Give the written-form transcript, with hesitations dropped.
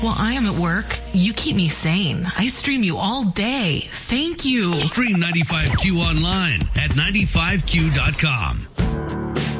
While I am at work, you keep me sane. I stream you all day. Thank you. Stream 95Q online at 95Q.com.